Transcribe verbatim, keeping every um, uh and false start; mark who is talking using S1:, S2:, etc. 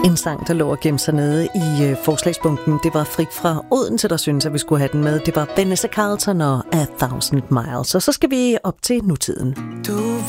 S1: En sang, der lå og gemte sig nede i øh, forslagsbunken. Det var Frik fra Odense, der synes, at vi skulle have den med. Det var Vanessa Carlton og A Thousand Miles. Og så skal vi op til nutiden.
S2: Du